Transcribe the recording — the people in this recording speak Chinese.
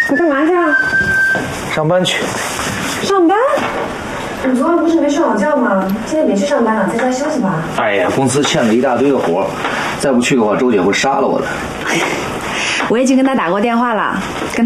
你干嘛去啊？ 上班去。 上班？你昨晚不是没睡好觉吗？今天别去上班了，在家休息吧。 哎呀，公司欠了一大堆的活，再不去的话，周姐会杀了我的。 我已经跟他打过电话了，跟